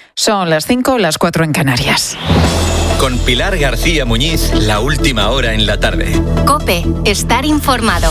Son las 5, las 4 en Canarias. Con Pilar García Muñiz, la última hora en la tarde. COPE, estar informado.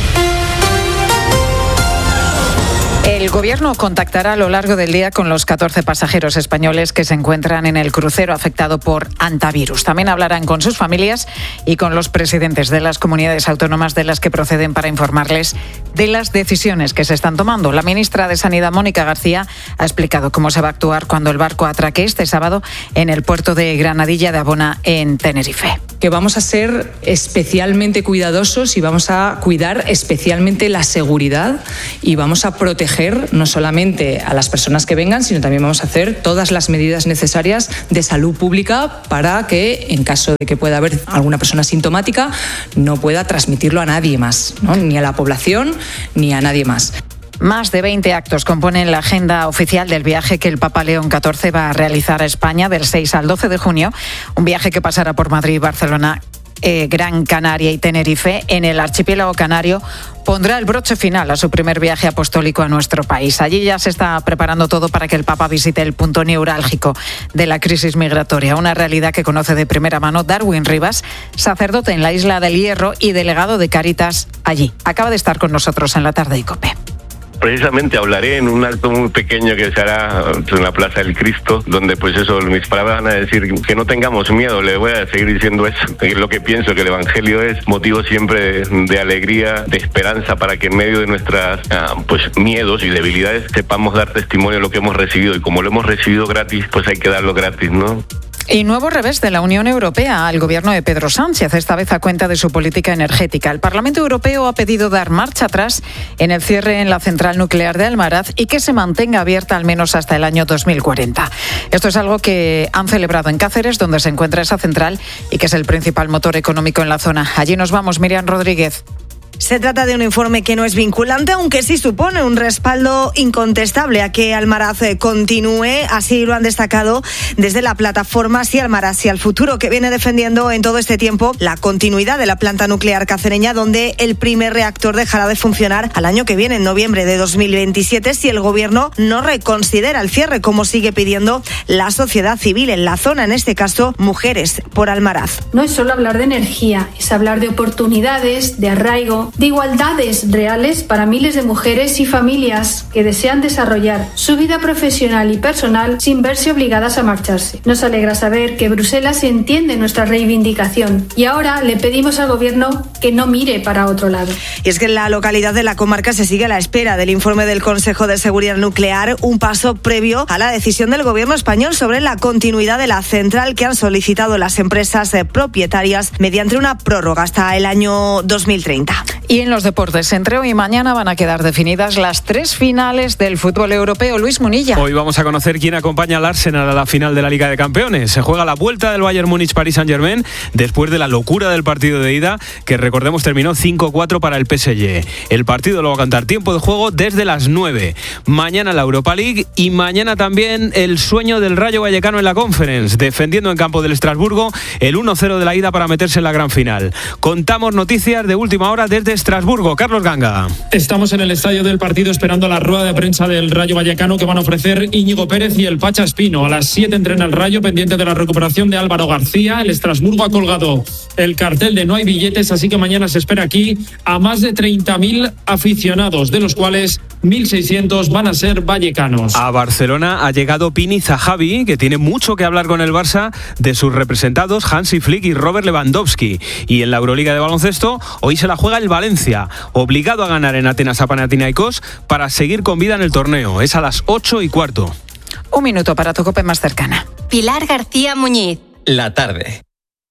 El Gobierno contactará a lo largo del día con los 14 pasajeros españoles que se encuentran en el crucero afectado por hantavirus. También hablarán con sus familias y con los presidentes de las comunidades autónomas de las que proceden para informarles de las decisiones que se están tomando. La ministra de Sanidad, Mónica García, ha explicado cómo se va a actuar cuando el barco atraque este sábado en el puerto de Granadilla de Abona, en Tenerife. Que vamos a ser especialmente cuidadosos y vamos a cuidar especialmente la seguridad y vamos a proteger no solamente a las personas que vengan, sino también vamos a hacer todas las medidas necesarias de salud pública para que, en caso de que pueda haber alguna persona sintomática, no pueda transmitirlo a nadie más, ¿no? Ni a la población ni a nadie más. Más de 20 actos componen la agenda oficial del viaje que el Papa León XIV va a realizar a España del 6 al 12 de junio, un viaje que pasará por Madrid, Barcelona, Gran Canaria y Tenerife. En el archipiélago canario pondrá el broche final a su primer viaje apostólico a nuestro país. Allí ya se está preparando todo para que el Papa visite el punto neurálgico de la crisis migratoria, una realidad que conoce de primera mano Darwin Rivas, sacerdote en la Isla del Hierro y delegado de Cáritas allí. Acaba de estar con nosotros en la tarde de COPE. Precisamente hablaré en un acto muy pequeño que se hará en la Plaza del Cristo, donde pues eso, mis palabras van a decir que no tengamos miedo. Le voy a seguir diciendo eso, que es lo que pienso, que el Evangelio es motivo siempre de alegría, de esperanza, para que en medio de nuestras miedos y debilidades sepamos dar testimonio de lo que hemos recibido, y como lo hemos recibido gratis, pues hay que darlo gratis, ¿no? Y nuevo revés de la Unión Europea al gobierno de Pedro Sánchez, esta vez a cuenta de su política energética. El Parlamento Europeo ha pedido dar marcha atrás en el cierre en la central nuclear de Almaraz y que se mantenga abierta al menos hasta el año 2040. Esto es algo que han celebrado en Cáceres, donde se encuentra esa central y que es el principal motor económico en la zona. Allí nos vamos, Miriam Rodríguez. Se trata de un informe que no es vinculante, aunque sí supone un respaldo incontestable a que Almaraz continúe. Así lo han destacado desde la plataforma Sí Almaraz, Sí al Futuro, que viene defendiendo en todo este tiempo la continuidad de la planta nuclear cacereña, donde el primer reactor dejará de funcionar al año que viene, en noviembre de 2027, si el gobierno no reconsidera el cierre, como sigue pidiendo la sociedad civil en la zona, en este caso Mujeres por Almaraz. No es solo hablar de energía, es hablar de oportunidades, de arraigo, de igualdades reales para miles de mujeres y familias que desean desarrollar su vida profesional y personal sin verse obligadas a marcharse. Nos alegra saber que Bruselas entiende nuestra reivindicación y ahora le pedimos al Gobierno que no mire para otro lado. Y es que en la localidad de La Comarca se sigue a la espera del informe del Consejo de Seguridad Nuclear, un paso previo a la decisión del Gobierno español sobre la continuidad de la central que han solicitado las empresas propietarias mediante una prórroga hasta el año 2030. Y en los deportes, entre hoy y mañana van a quedar definidas las 3 finales del fútbol europeo. Luis Munilla. Hoy vamos a conocer quién acompaña al Arsenal a la final de la Liga de Campeones. Se juega la vuelta del Bayern Múnich-Paris Saint-Germain después de la locura del partido de ida, que recordemos terminó 5-4 para el PSG. El partido lo va a cantar tiempo de juego desde las 9. Mañana la Europa League y mañana también el sueño del Rayo Vallecano en la Conference, defendiendo en campo del Estrasburgo el 1-0 de la ida para meterse en la gran final. Contamos noticias de última hora desde Estrasburgo. Carlos Ganga. Estamos en el estadio del partido esperando la rueda de prensa del Rayo Vallecano que van a ofrecer Íñigo Pérez y el Pacha Espino. A las 7 entrena el Rayo, pendiente de la recuperación de Álvaro García. El Estrasburgo ha colgado el cartel de no hay billetes, así que mañana se espera aquí a más de 30.000 aficionados, de los cuales 1.600 van a ser vallecanos. A Barcelona ha llegado Pini Zahavi, que tiene mucho que hablar con el Barça de sus representados Hansi Flick y Robert Lewandowski. Y en la Euroliga de baloncesto, hoy se la juega el Valencia, obligado a ganar en Atenas a Panathinaikos para seguir con vida en el torneo. Es a las 8:15. Un minuto para tu COPE más cercana. Pilar García Muñiz. La tarde.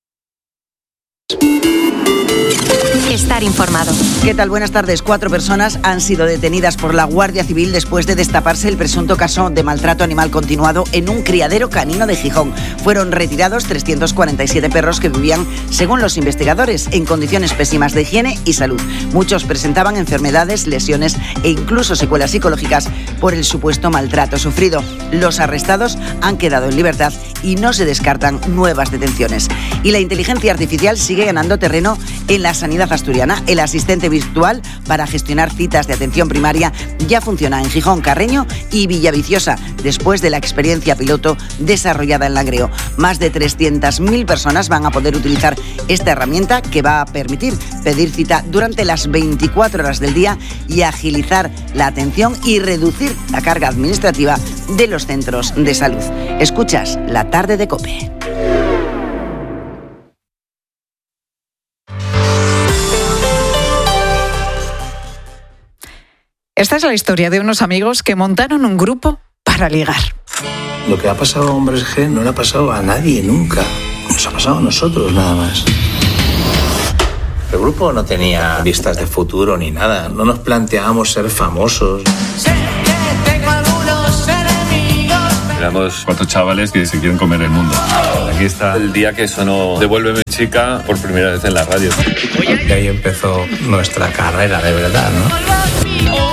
Estar informado. ¿Qué tal? Buenas tardes. 4 personas han sido detenidas por la Guardia Civil después de destaparse el presunto caso de maltrato animal continuado en un criadero canino de Gijón. Fueron retirados 347 perros que vivían, según los investigadores, en condiciones pésimas de higiene y salud. Muchos presentaban enfermedades, lesiones e incluso secuelas psicológicas por el supuesto maltrato sufrido. Los arrestados han quedado en libertad y no se descartan nuevas detenciones. Y la inteligencia artificial sigue ganando terreno En la sanidad asturiana, el asistente virtual para gestionar citas de atención primaria ya funciona en Gijón, Carreño y Villaviciosa, después de la experiencia piloto desarrollada en Langreo. Más de 300.000 personas van a poder utilizar esta herramienta que va a permitir pedir cita durante las 24 horas del día y agilizar la atención y reducir la carga administrativa de los centros de salud. Escuchas La Tarde de COPE. Esta es la historia de unos amigos que montaron un grupo para ligar. Lo que ha pasado a Hombres G no le ha pasado a nadie nunca. Nos ha pasado a nosotros nada más. El grupo no tenía vistas de futuro ni nada. No nos planteábamos ser famosos. Éramos 4 chavales que se quieren comer el mundo. Aquí está el día que sonó Devuélveme chica por primera vez en la radio. Y ahí empezó nuestra carrera de verdad, ¿no?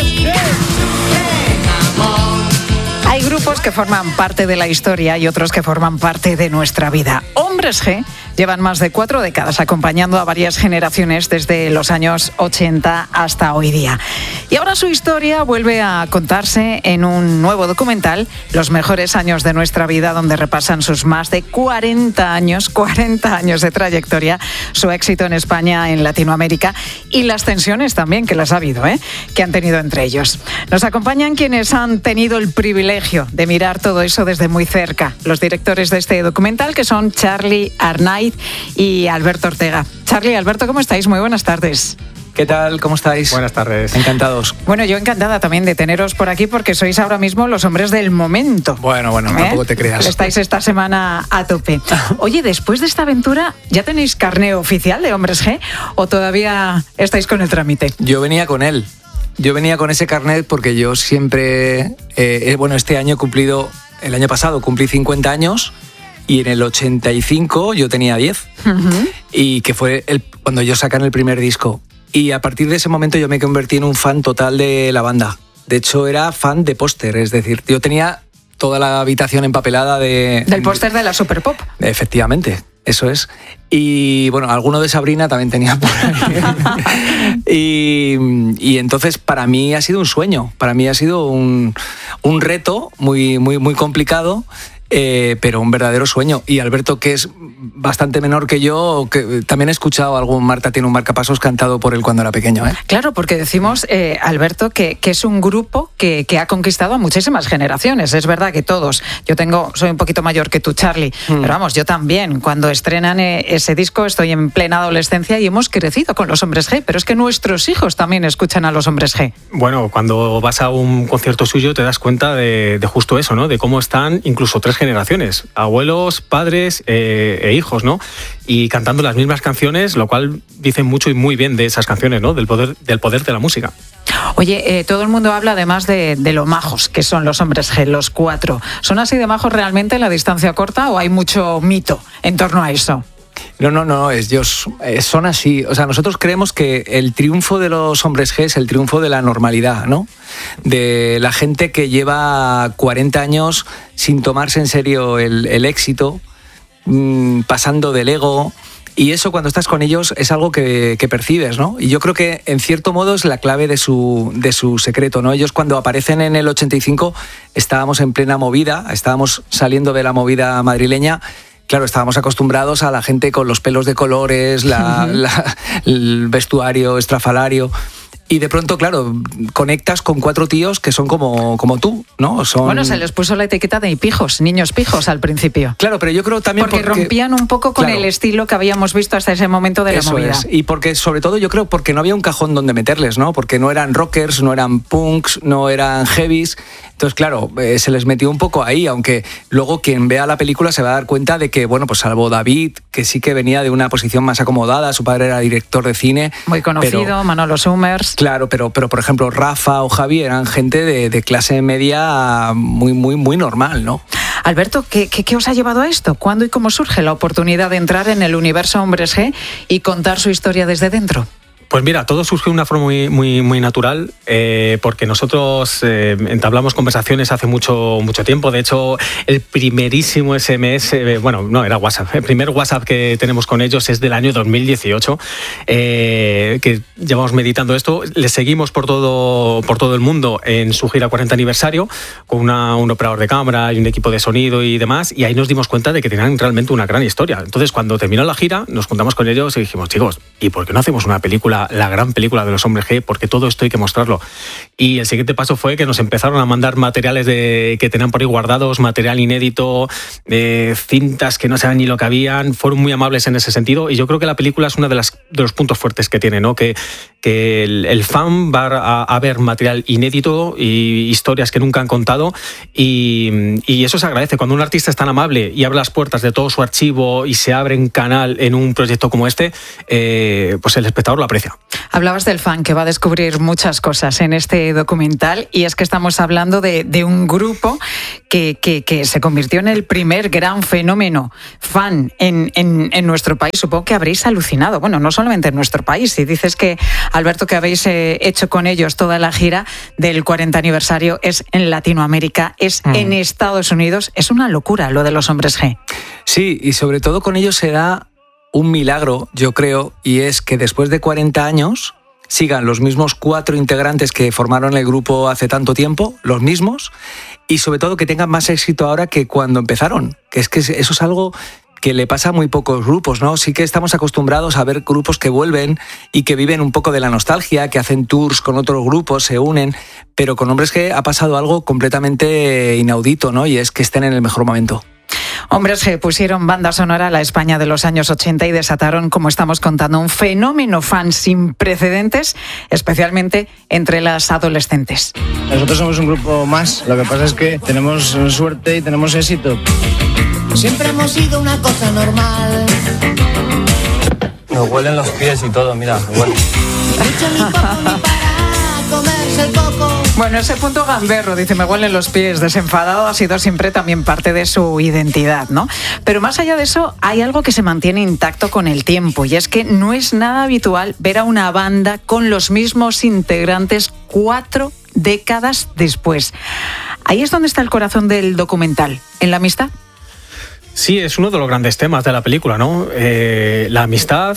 Hay grupos que forman parte de la historia y otros que forman parte de nuestra vida. Hombres G llevan más de 4 décadas acompañando a varias generaciones desde los años 80 hasta hoy día. Y ahora su historia vuelve a contarse en un nuevo documental, Los mejores años de nuestra vida, donde repasan sus más de 40 años de trayectoria, su éxito en España, en Latinoamérica y las tensiones también que las ha habido, que han tenido entre ellos. Nos acompañan quienes han tenido el privilegio de mirar todo eso desde muy cerca. Los directores de este documental, que son Charly Arnaiz y Alberto Ortega. Charly, Alberto, ¿cómo estáis? Muy buenas tardes. ¿Qué tal? ¿Cómo estáis? Buenas tardes. Encantados. Bueno, yo encantada también de teneros por aquí porque sois ahora mismo los hombres del momento. Bueno, tampoco te creas. Estáis esta semana a tope. Oye, después de esta aventura, ¿ya tenéis carné oficial de Hombres G o todavía estáis con el trámite? Yo venía con él. Yo venía con ese carnet porque yo siempre... este año el año pasado cumplí 50 años y en el 85 yo tenía 10. Uh-huh. Y que fue cuando ellos sacan el primer disco. Y a partir de ese momento yo me convertí en un fan total de la banda. De hecho, era fan de póster, es decir, yo tenía toda la habitación empapelada del póster de la Super Pop. Efectivamente, eso es. Y bueno, alguno de Sabrina también tenía por ahí. y entonces para mí ha sido un sueño, para mí ha sido un reto muy, muy, muy complicado. Pero un verdadero sueño. Y Alberto, que es bastante menor que yo, que también he escuchado algún Marta tiene un marcapasos cantado por él cuando era pequeño. Claro, porque decimos, Alberto, que es un grupo que ha conquistado a muchísimas generaciones. Es verdad que todos. Soy un poquito mayor que tú, Charly, pero vamos, yo también. Cuando estrenan ese disco estoy en plena adolescencia y hemos crecido con los Hombres G, pero es que nuestros hijos también escuchan a los Hombres G. Bueno, cuando vas a un concierto suyo te das cuenta de justo eso, ¿no? De cómo están incluso 3 generaciones, abuelos, padres e hijos, ¿no? Y cantando las mismas canciones, lo cual dice mucho y muy bien de esas canciones, ¿no? Del poder de la música. Oye, todo el mundo habla además de lo majos que son los Hombres G, los 4. ¿Son así de majos realmente en la distancia corta o hay mucho mito en torno a eso? No, ellos son así. O sea, nosotros creemos que el triunfo de los Hombres G es el triunfo de la normalidad, ¿no? De la gente que lleva 40 años sin tomarse en serio el éxito, pasando del ego. Y eso cuando estás con ellos es algo que percibes, ¿no? Y yo creo que en cierto modo es la clave de su secreto, ¿no? Ellos cuando aparecen en el 85 estábamos en plena movida, estábamos saliendo de la movida madrileña. Claro, estábamos acostumbrados a la gente con los pelos de colores, el vestuario estrafalario. Y de pronto, claro, conectas con 4 tíos que son como tú, ¿no? Bueno, se les puso la etiqueta de pijos, niños pijos al principio. Claro, pero yo creo también porque rompían un poco con el estilo que habíamos visto hasta ese momento de la movida. Es. Y porque, sobre todo, yo creo porque no había un cajón donde meterles, ¿no? Porque no eran rockers, no eran punks, no eran heavies. Entonces, claro, se les metió un poco ahí, aunque luego quien vea la película se va a dar cuenta de que, bueno, pues salvo David, que sí que venía de una posición más acomodada, su padre era director de cine. Muy conocido, Manolo Summers. Claro, pero por ejemplo, Rafa o Javi eran gente de clase media muy, muy, muy normal, ¿no? Alberto, ¿qué os ha llevado a esto? ¿Cuándo y cómo surge la oportunidad de entrar en el universo Hombres G y contar su historia desde dentro? Pues mira, todo surgió de una forma muy natural, porque nosotros entablamos conversaciones hace mucho tiempo. De hecho, el primerísimo SMS, era WhatsApp. El primer WhatsApp que tenemos con ellos es del año 2018, que llevamos meditando esto. Les seguimos por todo el mundo en su gira 40 aniversario, con un operador de cámara y un equipo de sonido y demás, y ahí nos dimos cuenta de que tenían realmente una gran historia. Entonces, cuando terminó la gira, nos juntamos con ellos y dijimos, chicos, ¿y por qué no hacemos una película, la gran película de los hombres G? Porque todo esto hay que mostrarlo. Y el siguiente paso fue que nos empezaron a mandar materiales que tenían por ahí guardados, material inédito, cintas que no sabían ni lo que habían. Fueron muy amables en ese sentido, y yo creo que la película es uno de los puntos fuertes que tiene, ¿no? Que el fan va a ver material inédito y historias que nunca han contado, y eso se agradece. Cuando un artista es tan amable y abre las puertas de todo su archivo y se abre un canal en un proyecto como este, pues el espectador lo aprecia. Hablabas del fan que va a descubrir muchas cosas en este documental, y es que estamos hablando de un grupo que se convirtió en el primer gran fenómeno fan en nuestro país. Supongo que habréis alucinado. Bueno, no solamente en nuestro país. Si dices que, Alberto, que habéis hecho con ellos toda la gira del 40 aniversario es en Latinoamérica, es en Estados Unidos. Es una locura lo de los hombres G. Sí, y sobre todo con ellos se da un milagro, yo creo, y es que después de 40 años sigan los mismos 4 integrantes que formaron el grupo hace tanto tiempo, los mismos, y sobre todo que tengan más éxito ahora que cuando empezaron, que eso es algo que le pasa a muy pocos grupos, ¿no? Sí que estamos acostumbrados a ver grupos que vuelven y que viven un poco de la nostalgia, que hacen tours con otros grupos, se unen, pero con Hombres G ha pasado algo completamente inaudito, ¿no? Y es que estén en el mejor momento. Hombres G pusieron banda sonora a la España de los años 80 y desataron, como estamos contando, un fenómeno fan sin precedentes, especialmente entre las adolescentes. Nosotros somos un grupo más, lo que pasa es que tenemos suerte y tenemos éxito. Siempre hemos sido una cosa normal. Nos huelen los pies y todo, mira, huele. Bueno, ese punto gamberro, dice, me huelen los pies, desenfadado, ha sido siempre también parte de su identidad, ¿no? Pero más allá de eso, hay algo que se mantiene intacto con el tiempo, y es que no es nada habitual ver a una banda con los mismos integrantes 4 décadas después. Ahí es donde está el corazón del documental, en la amistad. Sí, es uno de los grandes temas de la película, ¿no? La amistad,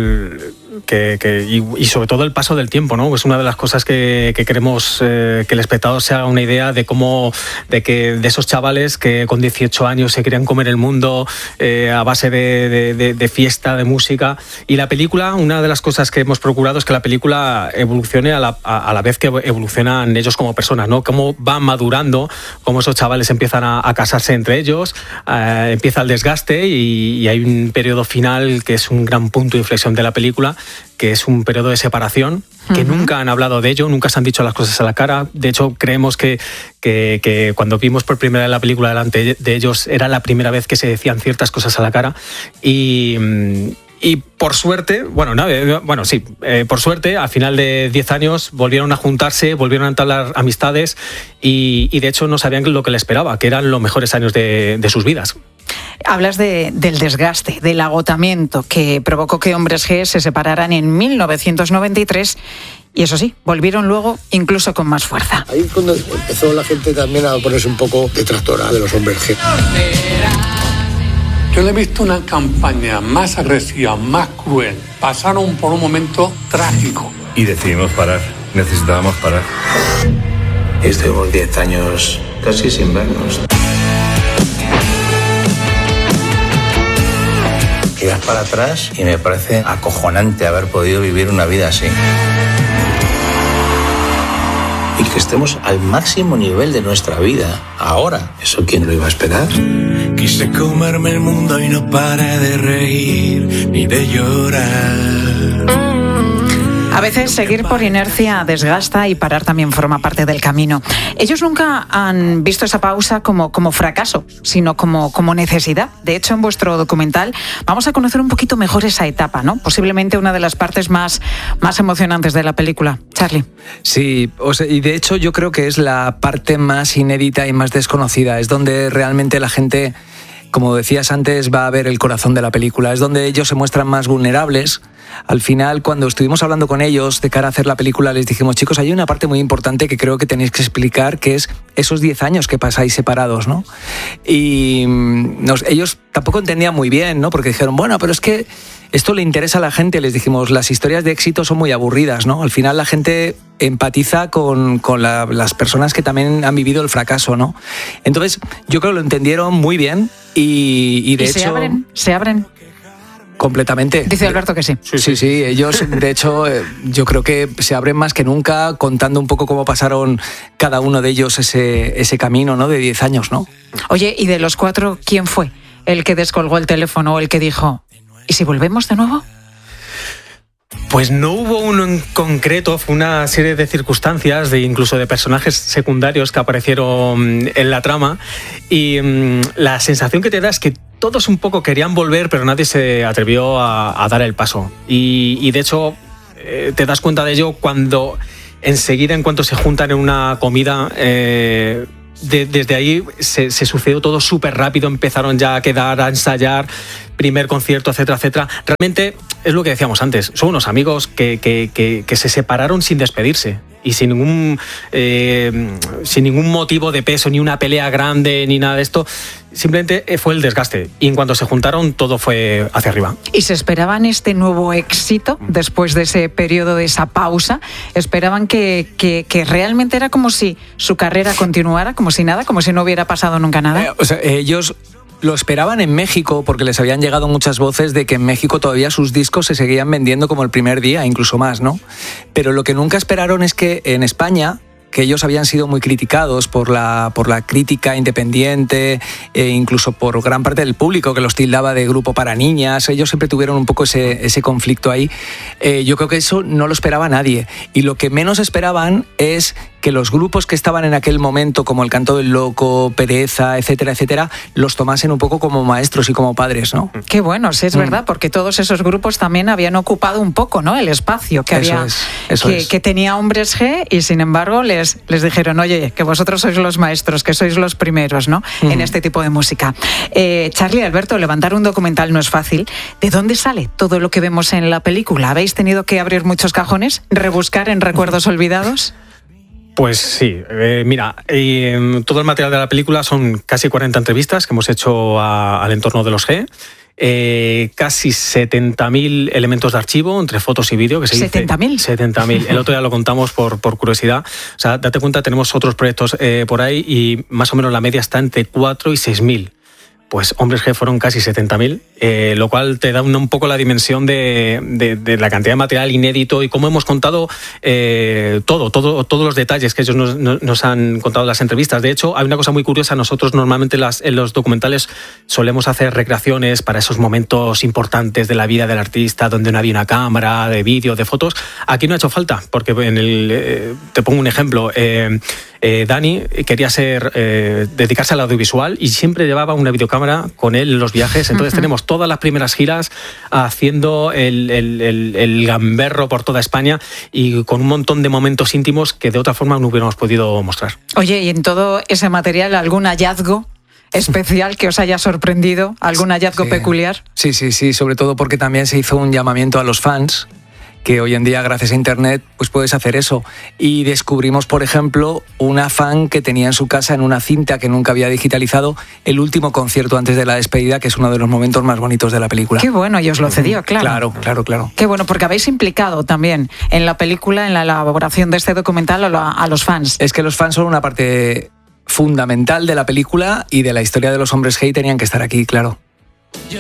y sobre todo el paso del tiempo, ¿no? Es una de las cosas que queremos que el espectador se haga una idea de de esos chavales que con 18 años se querían comer el mundo a base de fiesta, de música. Y la película, una de las cosas que hemos procurado es que la película evolucione a la vez que evolucionan ellos como personas, ¿no? Cómo van madurando, cómo esos chavales empiezan a casarse entre ellos, empieza el desgaste, y hay un periodo final que es un gran punto de inflexión de la película, que es un periodo de separación, que nunca han hablado de ello, nunca se han dicho las cosas a la cara. De hecho, creemos que cuando vimos por primera vez la película delante de ellos, era la primera vez que se decían ciertas cosas a la cara. Y por suerte, por suerte, al final de 10 años volvieron a juntarse, volvieron a entablar amistades, y de hecho no sabían lo que les esperaba, que eran los mejores años de sus vidas. Hablas del desgaste, del agotamiento que provocó que Hombres G se separaran en 1993, y eso sí, volvieron luego incluso con más fuerza. Ahí es cuando empezó la gente también a ponerse un poco detractora de los Hombres G. Yo no he visto una campaña más agresiva, más cruel. Pasaron por un momento trágico. Y decidimos parar. Necesitábamos parar. Estuvimos 10 años casi sin vernos. Tiras para atrás y me parece acojonante haber podido vivir una vida así. Y que estemos al máximo nivel de nuestra vida ahora. ¿Eso quién lo iba a esperar? Quise comerme el mundo y no paré de reír ni de llorar. A veces seguir por inercia desgasta, y parar también forma parte del camino. Ellos nunca han visto esa pausa como fracaso, sino como necesidad. De hecho, en vuestro documental vamos a conocer un poquito mejor esa etapa, ¿no? Posiblemente una de las partes más emocionantes de la película. Charlie. Sí, y de hecho yo creo que es la parte más inédita y más desconocida. Es donde realmente la gente como decías antes, va a ver el corazón de la película. Es donde ellos se muestran más vulnerables. Al final, cuando estuvimos hablando con ellos de cara a hacer la película, les dijimos, chicos, hay una parte muy importante que creo que tenéis que explicar, que es esos 10 años que pasáis separados, ¿no? Y ellos tampoco entendían muy bien, ¿no? Porque dijeron, bueno, pero es que esto le interesa a la gente. Les dijimos, las historias de éxito son muy aburridas, ¿no? Al final la gente empatiza con las personas que también han vivido el fracaso, ¿no? Entonces, yo creo que lo entendieron muy bien y de hecho... ¿Se abren? Completamente. Dice Alberto que sí. Sí, ellos de hecho yo creo que se abren más que nunca contando un poco cómo pasaron cada uno de ellos ese camino, ¿no? De 10 años, ¿no? Oye, ¿y de los 4 quién fue el que descolgó el teléfono o el que dijo, ¿y si volvemos de nuevo? Pues no hubo uno en concreto, fue una serie de circunstancias, incluso de personajes secundarios que aparecieron en la trama, y la sensación que te da es que todos un poco querían volver, pero nadie se atrevió a dar el paso. Y de hecho, te das cuenta de ello cuando enseguida, en cuanto se juntan en una comida... desde ahí se sucedió todo súper rápido, empezaron ya a quedar, a ensayar, primer concierto, etcétera, etcétera. Realmente es lo que decíamos antes, son unos amigos que se separaron sin despedirse y sin ningún motivo de peso, ni una pelea grande, ni nada de esto. Simplemente fue el desgaste y en cuanto se juntaron todo fue hacia arriba. ¿Y se esperaban este nuevo éxito después de ese periodo, de esa pausa? ¿Esperaban que realmente era como si su carrera continuara, como si nada, como si no hubiera pasado nunca nada? Ellos lo esperaban en México porque les habían llegado muchas voces de que en México todavía sus discos se seguían vendiendo como el primer día, incluso más, ¿no? Pero lo que nunca esperaron es que en España, que ellos habían sido muy criticados por la crítica independiente e incluso por gran parte del público que los tildaba de grupo para niñas. Ellos siempre tuvieron un poco ese conflicto ahí. Yo creo que eso no lo esperaba nadie. Y lo que menos esperaban es que los grupos que estaban en aquel momento, como El Canto del Loco, Pereza, etcétera, etcétera, los tomasen un poco como maestros y como padres, ¿no? Qué bueno, sí, es verdad, porque todos esos grupos también habían ocupado un poco, ¿no? El espacio que había, que tenía Hombres G, y sin embargo les dijeron, oye, que vosotros sois los maestros, que sois los primeros, ¿no? En este tipo de música. Charly, Alberto, levantar un documental no es fácil. ¿De dónde sale todo lo que vemos en la película? ¿Habéis tenido que abrir muchos cajones, rebuscar en recuerdos olvidados? Pues sí, mira, todo el material de la película son casi 40 entrevistas que hemos hecho al entorno de los G. Casi 70.000 elementos de archivo entre fotos y vídeo. ¿70.000? 70.000. El otro día lo contamos por curiosidad. O sea, date cuenta, tenemos otros proyectos por ahí y más o menos la media está entre 4 y 6.000. Pues Hombres G fueron casi 70.000, lo cual te da un poco la dimensión de la cantidad de material inédito y cómo hemos contado todos los detalles que ellos nos han contado en las entrevistas. De hecho, hay una cosa muy curiosa. Nosotros normalmente en los documentales solemos hacer recreaciones para esos momentos importantes de la vida del artista, donde no había una cámara, de vídeo, de fotos. Aquí no ha hecho falta, porque te pongo un ejemplo. Dani quería dedicarse al audiovisual y siempre llevaba una videocámara con él en los viajes. Entonces tenemos todas las primeras giras haciendo el gamberro por toda España y con un montón de momentos íntimos que de otra forma no hubiéramos podido mostrar. Oye, ¿y en todo ese material algún hallazgo especial que os haya sorprendido? ¿Algún hallazgo peculiar? Sí, sobre todo porque también se hizo un llamamiento a los fans, que hoy en día, gracias a Internet, pues puedes hacer eso. Y descubrimos, por ejemplo, una fan que tenía en su casa, en una cinta que nunca había digitalizado, el último concierto antes de la despedida, que es uno de los momentos más bonitos de la película. Qué bueno, y os lo cedió, claro. Claro. Qué bueno, porque habéis implicado también en la película, en la elaboración de este documental, a los fans. Es que los fans son una parte fundamental de la película y de la historia de los Hombres G y tenían que estar aquí, claro.